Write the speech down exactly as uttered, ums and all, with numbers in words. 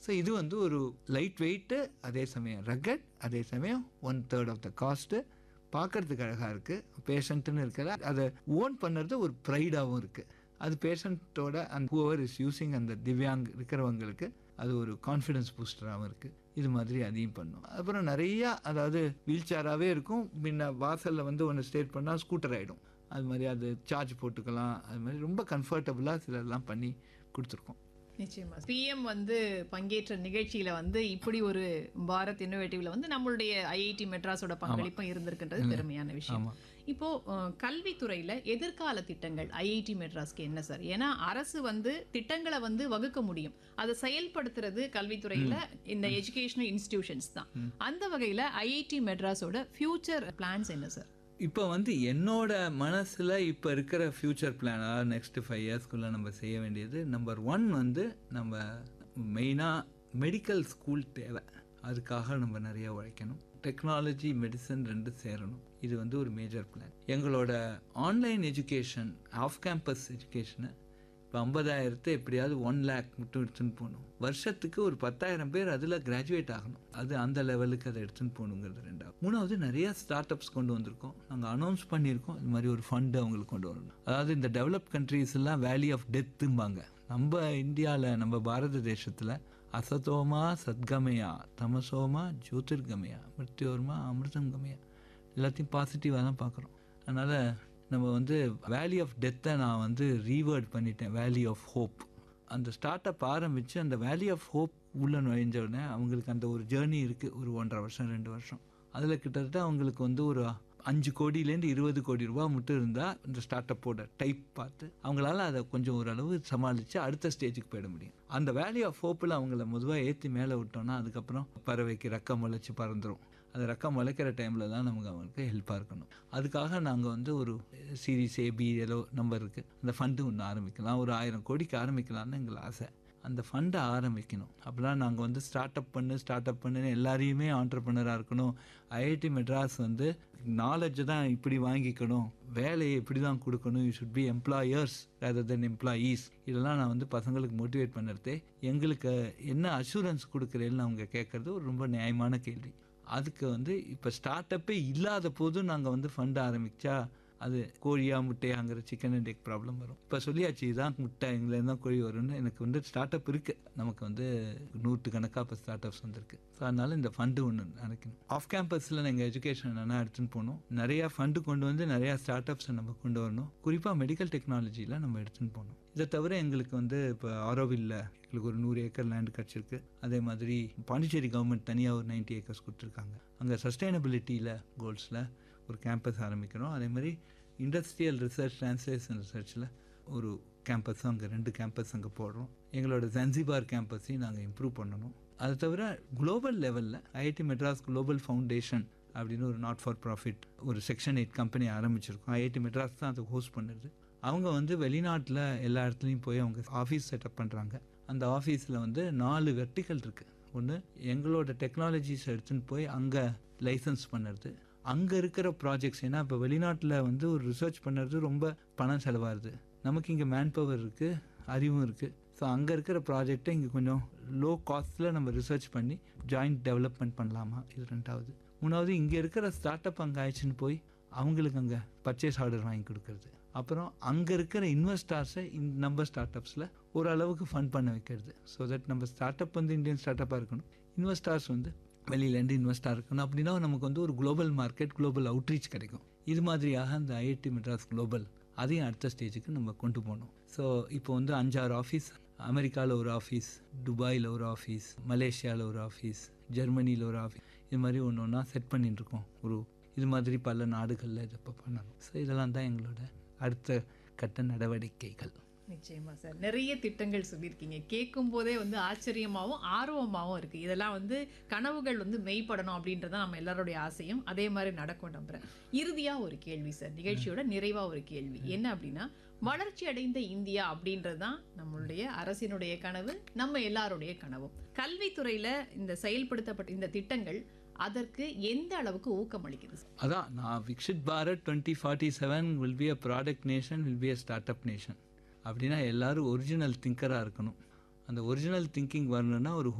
So இது வந்து ஒரு லைட் வெயிட்டு, அதே சமயம் ரக்கட், அதே சமயம் one third of the cost, பார்க்குறதுக்கு அழகாக இருக்குது. பேஷண்ட்டுன்னு இருக்கிற அதை ஓன் பண்ணுறது ஒரு ப்ரைடாகவும் இருக்குது. அது பேஷண்ட்டோட அந்த ஹூவர் இஸ் யூஸிங் அந்த திவ்யாங் இருக்கிறவங்களுக்கு அது ஒரு கான்ஃபிடென்ஸ் பூஸ்டராகவும் இருக்குது. இது மாதிரி அதையும் பண்ணும். அப்புறம் நிறையா, அதாவது வீல் சேராகவே இருக்கும். முன்ன வாசலில் வந்து ஒன்று ஸ்டேட் பண்ணால் ஸ்கூட்டர் ஆகிடும். அது மாதிரி அது சார்ஜ் போட்டுக்கலாம். அது மாதிரி ரொம்ப கம்ஃபர்டபுளாக சிலர்லாம் பண்ணி கொடுத்துருக்கோம். நிச்சயமா பிஎம் வந்து பங்கேற்ற நிகழ்ச்சியில வந்து இப்படி ஒரு பாரத் இன்னோவேட்டிவ்ல வந்து நம்மளுடைய ஐஐடி மெட்ராஸோட பங்களிப்பும் இருந்திருக்கின்றது பெருமையான விஷயம். இப்போ கல்வித்துறையில எதிர்கால திட்டங்கள் ஐஐடி மெட்ராஸ்க்கு என்ன சார்? ஏன்னா அரசு வந்து திட்டங்களை வந்து வகுக்க முடியும், அதை செயல்படுத்துறது கல்வித்துறையில இந்த எஜுகேஷனல் இன்ஸ்டிடியூஷன்ஸ் தான். அந்த வகையில ஐஐடி மெட்ராஸோட ஃபியூச்சர் பிளான்ஸ் என்ன சார்? இப்போ வந்து என்னோட மனசில் இப்போ இருக்கிற ஃப்யூச்சர் பிளான், அதாவது நெக்ஸ்ட் ஃபைவ் இயர்ஸ்க்குள்ளே நம்ம செய்ய வேண்டியது, நம்பர் ஒன் வந்து நம்ம மெயினாக மெடிக்கல் ஸ்கூல் தேவை. அதுக்காக நம்ம நிறைய உழைக்கணும். டெக்னாலஜி, மெடிசன் ரெண்டு சேரணும். இது வந்து ஒரு மேஜர் பிளான். எங்களோட ஆன்லைன் எஜுகேஷன், ஆஃப் கேம்பஸ் எஜுகேஷனை இப்போ ஐம்பதாயிரத்தை எப்படியாவது ஒன் லேக் மட்டும் எடுத்துன்னு போகணும். வருஷத்துக்கு ஒரு பத்தாயிரம் பேர் அதில் கிராஜுவேட் ஆகணும். அது அந்த லெவலுக்கு அதை எடுத்துன்னு போகணுங்கிறது ரெண்டாவது. மூணாவது, நிறைய ஸ்டார்ட் அப்ஸ் கொண்டு வந்திருக்கோம். நாங்கள் அனௌன்ஸ் பண்ணியிருக்கோம் இது மாதிரி ஒரு ஃபண்டு அவங்களுக்கு கொண்டு வரணும். அதாவது இந்த டெவலப் கண்ட்ரீஸ் எல்லாம் வேலி ஆஃப் டெத்தும்பாங்க. நம்ம இந்தியாவில், நம்ம பாரத தேசத்தில் அசதோமா சத்கமயா, தமசோமா ஜோதிர்கமயா, மிருத்யோர்மா அமிர்தம் கமயா, எல்லாத்தையும் பாசிட்டிவாக தான் பார்க்குறோம். அதனால் நம்ம வந்து வேலி ஆஃப் டெத்தை நான் வந்து ரீவேர்ட் பண்ணிட்டேன், வேலி ஆஃப் ஹோப். அந்த ஸ்டார்ட் அப் ஆரம்பித்து அந்த வேலி ஆஃப் ஹோப் உள்ளே நுழைஞ்ச உடனே அவங்களுக்கு அந்த ஒரு ஜேர்னி இருக்குது. ஒரு ஒன்றரை வருஷம் ரெண்டு வருஷம் அதில் கிட்டத்தட்ட அவங்களுக்கு வந்து ஒரு அஞ்சு கோடியிலேருந்து இருபது கோடி ரூபா மட்டும் இருந்தால் இந்த ஸ்டார்ட் அப்போட டைப் பார்த்து அவங்களால அதை கொஞ்சம் ஓரளவு சமாளித்து அடுத்த ஸ்டேஜுக்கு போயிட முடியும். அந்த வேலி ஆஃப் ஹோப்பில் அவங்கள பொதுவாக ஏற்றி மேலே விட்டோம்னா அதுக்கப்புறம் பறவைக்கு ரெக்கம் முளைச்சி பறந்துடும். அந்த ரெக்கம் முளைக்கிற டைமில் தான் நமக்கு அவங்களுக்கு ஹெல்ப்பாக இருக்கணும். அதுக்காக நாங்கள் வந்து ஒரு சீரீஸ் ஏபி ஏதோ நம்பர் இருக்குது, அந்த ஃபண்டு ஒன்று ஆரம்பிக்கலாம். ஒரு ஆயிரம் கோடிக்கு ஆரம்பிக்கலாம்னு எங்கள் ஆசை. அந்த ஃபண்டை ஆரம்பிக்கணும். அப்போலாம் நாங்கள் வந்து ஸ்டார்ட் அப் பண்ணு ஸ்டார்ட் அப் பண்ணுன்னு எல்லாரையுமே ஆண்டர்ப்ரனராக இருக்கணும். ஐஐடி மெட்ராஸ் வந்து நாலேஜை தான் இப்படி வாங்கிக்கணும், வேலையை இப்படி தான் கொடுக்கணும், you should be employers rather then employees. இதெல்லாம் நான் வந்து பசங்களுக்கு மோட்டிவேட் பண்ணுறதே, எங்களுக்கு என்ன அஷூரன்ஸ் கொடுக்குறேன்னு அவங்க கேட்குறது ஒரு ரொம்ப நியாயமான கேள்வி. அதுக்கு வந்து இப்போ ஸ்டார்ட் அப்பே இல்லாத போதும் நாங்கள் வந்து ஃபண்ட் ஆரம்பித்தா அது கோழியா முட்டையாங்கிற சிக்கன் அண்ட் எக் ப்ராப்ளம் வரும். இப்போ சொல்லியாச்சு இதுதான் முட்டை, எங்களுக்கு தான் கோழி வரும்னு. எனக்கு வந்து ஸ்டார்ட் அப் இருக்குது, நமக்கு வந்து நூற்று கணக்காக இப்போ ஸ்டார்ட் அப்ஸ் வந்துருக்கு. ஸோ அதனால் இந்த ஃபண்டு ஒன்று நினைக்கணும். ஆஃப் கேம்பஸில் எங்கள் எஜுகேஷன் என்னென்னா எடுத்துன்னு போகணும். நிறையா ஃபண்டு கொண்டு வந்து நிறையா ஸ்டார்ட் அப்ஸை நம்ம கொண்டு வரணும். குறிப்பாக மெடிக்கல் டெக்னாலஜியில் நம்ம எடுத்துன்னு போகணும். இதை தவிர எங்களுக்கு வந்து இப்போ ஆரோவில்ல எங்களுக்கு ஒரு நூறு ஏக்கர் லேண்டு கிடச்சிருக்கு. அதே மாதிரி பாண்டிச்சேரி கவர்மெண்ட் தனியாக ஒரு நைன்ட்டி ஏக்கர்ஸ் கொடுத்துருக்காங்க. அங்கே சஸ்டைனபிலிட்டியில் கோல்ஸில் ஒரு கேம்பஸ் ஆரம்பிக்கிறோம். அதே மாதிரி இண்டஸ்ட்ரியல் ரிசர்ச், டிரான்ஸ்லேஷன் ரிசர்ச்சில் ஒரு கேம்பஸும் அங்கே ரெண்டு கேம்பஸ் அங்கே போடுறோம். எங்களோட ஜன்சிபார் கேம்பஸையும் நாங்கள் இம்ப்ரூவ் பண்ணணும். அதை தவிர குளோபல் லெவலில் ஐஐடி மெட்ராஸ் குளோபல் ஃபவுண்டேஷன் அப்படின்னு ஒரு நாட் ஃபார் ப்ராஃபிட் ஒரு செக்ஷன் எயிட் கம்பெனி ஆரம்பிச்சிருக்கோம். ஐஐடி மெட்ராஸ் தான் அதை ஹோஸ்ட் பண்ணுறது. அவங்க வந்து வெளிநாட்டில் எல்லா இடத்துலையும் போய் அவங்க ஆஃபீஸ் செட்டப் பண்ணுறாங்க. அந்த ஆஃபீஸில் வந்து நாலு வெர்டிக்கல் இருக்குது. ஒன்று எங்களோட டெக்னாலஜிஸ் எடுத்துன்னு போய் அங்கே லைசன்ஸ் பண்ணுறது, அங்கே இருக்கிற ப்ராஜெக்ட்ஸ். ஏன்னா இப்போ வெளிநாட்டில் வந்து ஒரு ரிசர்ச் பண்ணுறது ரொம்ப பணம் செலவாகுது. நமக்கு இங்கே மேன் பவர் இருக்குது, அறிவும் இருக்குது. ஸோ அங்கே இருக்கிற ப்ராஜெக்டை இங்கே கொஞ்சம் லோ காஸ்ட்டில் நம்ம ரிசர்ச் பண்ணி ஜாயிண்ட் டெவலப்மெண்ட் பண்ணலாமா, இது ரெண்டாவது. மூணாவது, இங்கே இருக்கிற ஸ்டார்ட் அப் அங்கே ஆயிடுச்சுன்னு போய் அவங்களுக்கு அங்கே பர்ச்சேஸ் ஆர்டர் வாங்கி கொடுக்கறது. அப்புறம் அங்கே இருக்கிற இன்வெஸ்டார்ஸை இந்த நம்ம ஸ்டார்ட் அப்ஸில் ஓரளவுக்கு ஃபண்ட் பண்ண வைக்கிறது. ஸோ தட் நம்ம ஸ்டார்ட் அப் வந்து இந்தியன் ஸ்டார்ட் அப்பாக இருக்கணும், இன்வெஸ்டார்ஸ் வந்து வெளியிலேருந்து இன்வெஸ்டாக இருக்கணும். அப்படின்னா நமக்கு வந்து ஒரு குளோபல் மார்க்கெட், குளோபல் அவுட்ரீச் கிடைக்கும். இது மாதிரியாக அந்த ஐஐடி மெட்ராஸ் குளோபல் அதையும் அடுத்த ஸ்டேஜுக்கு நம்ம கொண்டு போகணும். ஸோ இப்போ வந்து அஞ்சாறு ஆஃபீஸ், அமெரிக்காவில் ஒரு ஆஃபீஸ், துபாயில் ஒரு ஆஃபீஸ், மலேசியாவில் ஒரு ஆஃபீஸ், ஜெர்மனியில் ஒரு ஆஃபீஸ், இது மாதிரி ஒன்று ஒன்றா செட் பண்ணிட்டு இருக்கோம். ஒரு இது மாதிரி பல நாடுகளில் இதை இப்போ பண்ணணும். ஸோ இதெல்லாம் தான் எங்களோட அடுத்த கட்ட நடவடிக்கைகள். நிச்சயமா சார், நிறைய திட்டங்கள் சொல்லியிருக்கீங்க. கேட்கும் போதே வந்து ஆச்சரியமாகவும் ஆர்வமாகவும் இருக்குது. இதெல்லாம் வந்து கனவுகள் வந்து மெய்ப்படணும் அப்படின்றத நம்ம எல்லாருடைய ஆசையும் அதே மாதிரி நடக்கும் நம்புறேன். இறுதியாக ஒரு கேள்வி சார், நிகழ்ச்சியோட நிறைவாக ஒரு கேள்வி என்ன அப்படின்னா, வளர்ச்சி அடைந்த இந்தியா அப்படின்றது தான் நம்மளுடைய அரசினுடைய கனவு, நம்ம எல்லாருடைய கனவும். கல்வித்துறையில் இந்த செயல்படுத்தப்பட்ட இந்த திட்டங்கள் அதற்கு எந்த அளவுக்கு ஊக்கம் அளிக்குது? அதான் நான் Viksit Bharat twenty forty seven will be a product nation, will be a start up nation. அப்படின்னா எல்லாரும் ஒரிஜினல் திங்கராக இருக்கணும். அந்த ஒரிஜினல் திங்கிங் வரணுன்னா ஒரு